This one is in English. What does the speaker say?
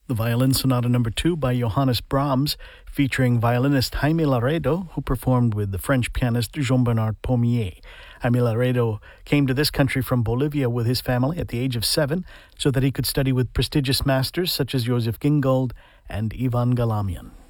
The Violin Sonata No. 2 by Johannes Brahms, featuring violinist Jaime Laredo, who performed with the French pianist Jean-Bernard Pommier. Jaime Laredo came to this country from Bolivia with his family at the age of 7 so that he could study with prestigious masters such as Joseph Gingold and Ivan Galamian.